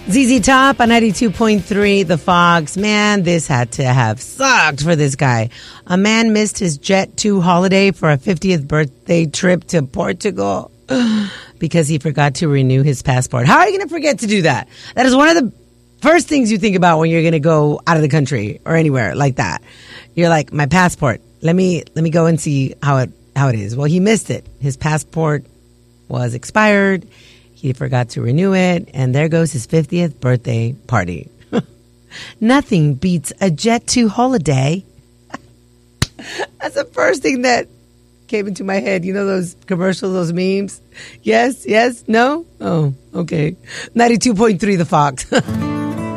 ZZ Top on 92.3 The Fox. Man, this had to have sucked for this guy. A man missed his Jet2 holiday for a 50th birthday trip to Portugal because he forgot to renew his passport. How are you going to forget to do that? That is one of the first things you think about when you're going to go out of the country or anywhere like that. You're like, my passport. Let me go and see how it is. Well, he missed it. His passport was expired. He forgot to renew it, and there goes his 50th birthday party. Nothing beats a Jet2 holiday. That's the first thing that came into my head. You know those commercials, those memes? Yes, no? Oh, okay. 92.3 The Fox.